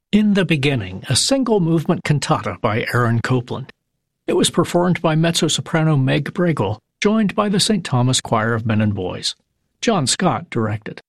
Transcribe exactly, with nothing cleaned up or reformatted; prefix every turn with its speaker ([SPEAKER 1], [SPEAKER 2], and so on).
[SPEAKER 1] In the Beginning, a single-movement cantata by Aaron Copland. It was performed by mezzo-soprano Meg Bregel, joined by the Saint Thomas Choir of Men and Boys. John Scott directed.